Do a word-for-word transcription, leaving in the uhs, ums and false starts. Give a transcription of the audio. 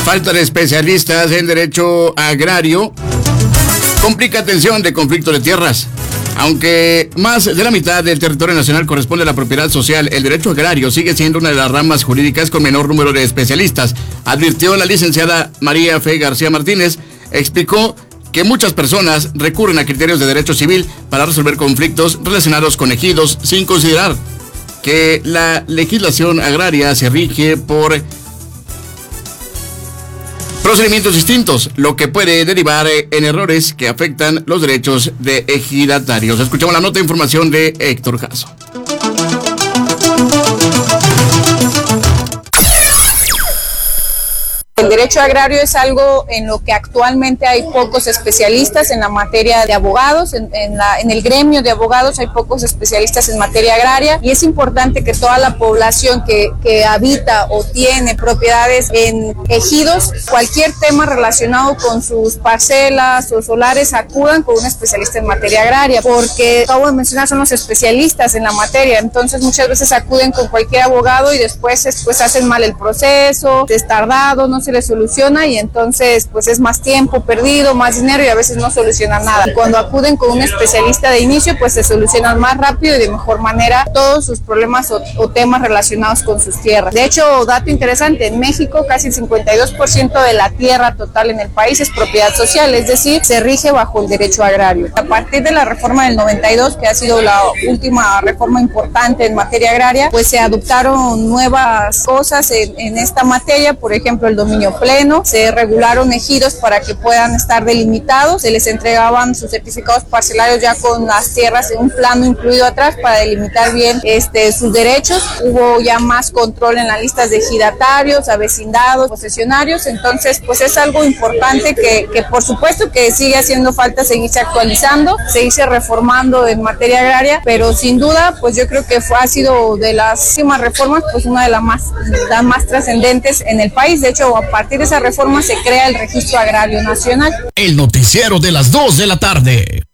Falta de especialistas en derecho agrario complica atención de conflicto de tierras. Aunque más de la mitad del territorio nacional corresponde a la propiedad social, el derecho agrario sigue siendo una de las ramas jurídicas con menor número de especialistas, advirtió la licenciada María Fe García Martínez. Explicó que muchas personas recurren a criterios de derecho civil para resolver conflictos relacionados con ejidos, sin considerar que la legislación agraria se rige por procedimientos distintos, lo que puede derivar en errores que afectan los derechos de ejidatarios. Escuchamos la nota de información de Héctor Jasso. El derecho agrario es algo en lo que actualmente hay pocos especialistas en la materia de abogados, en, en, la, en el gremio de abogados hay pocos especialistas en materia agraria y es importante que toda la población que, que habita o tiene propiedades en ejidos, cualquier tema relacionado con sus parcelas o solares acudan con un especialista en materia agraria, porque acabo de mencionar son los especialistas en la materia, entonces muchas veces acuden con cualquier abogado y después, después hacen mal el proceso, es tardado, no se le soluciona y entonces pues es más tiempo perdido, más dinero y a veces no solucionan nada. Y cuando acuden con un especialista de inicio pues se solucionan más rápido y de mejor manera todos sus problemas o, o temas relacionados con sus tierras. De hecho, dato interesante, en México casi el cincuenta y dos por ciento de la tierra total en el país es propiedad social, es decir, se rige bajo el derecho agrario. A partir de la reforma del noventa y dos, que ha sido la última reforma importante en materia agraria, pues se adoptaron nuevas cosas en, en esta materia, por ejemplo el dominio pleno, se regularon ejidos para que puedan estar delimitados, se les entregaban sus certificados parcelarios ya con las tierras en un plano incluido atrás para delimitar bien este, sus derechos, hubo ya más control en las listas de ejidatarios, avecindados, posesionarios, entonces pues es algo importante que, que por supuesto que sigue haciendo falta seguirse actualizando, seguirse reformando en materia agraria, pero sin duda pues yo creo que fue, ha sido de las últimas reformas pues una de las más, las más trascendentes en el país. De hecho, a partir de esa reforma se crea el Registro Agrario Nacional. El noticiero de las dos de la tarde.